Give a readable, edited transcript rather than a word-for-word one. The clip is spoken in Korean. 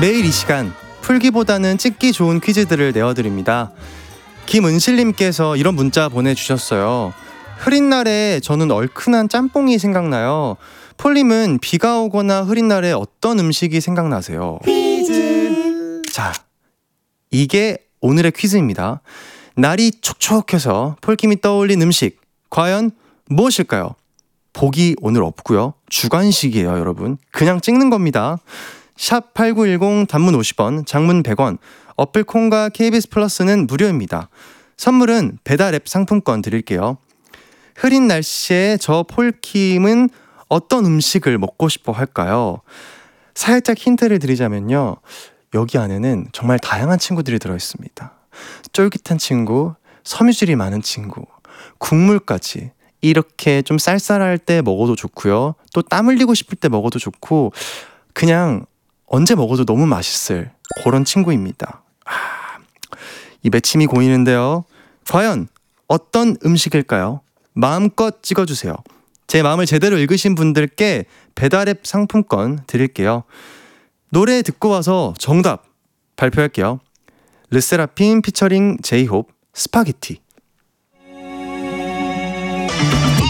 매일 이 시간 풀기보다는 찍기 좋은 퀴즈들을 내어드립니다. 김은실님께서 이런 문자 보내주셨어요. 흐린 날에 저는 얼큰한 짬뽕이 생각나요. 폴님은 비가 오거나 흐린 날에 어떤 음식이 생각나세요? 퀴즈. 자, 이게 오늘의 퀴즈입니다. 날이 촉촉해서 폴킴이 떠올린 음식 과연 무엇일까요? 보기 오늘 없고요. 주관식이에요, 여러분. 그냥 찍는 겁니다. 샵 8910 단문 50원, 장문 100원, 어플 콩과 KBS 플러스는 무료입니다. 선물은 배달 앱 상품권 드릴게요. 흐린 날씨에 저 폴킴은 어떤 음식을 먹고 싶어 할까요? 살짝 힌트를 드리자면요. 여기 안에는 정말 다양한 친구들이 들어있습니다. 쫄깃한 친구, 섬유질이 많은 친구, 국물까지. 이렇게 좀 쌀쌀할 때 먹어도 좋고요. 또 땀 흘리고 싶을 때 먹어도 좋고 그냥 언제 먹어도 너무 맛있을 그런 친구입니다. 입에 침이 고이는데요. 과연 어떤 음식일까요? 마음껏 찍어주세요. 제 마음을 제대로 읽으신 분들께 배달앱 상품권 드릴게요. 노래 듣고 와서 정답 발표할게요. 르세라핌 피처링 제이홉 스파게티.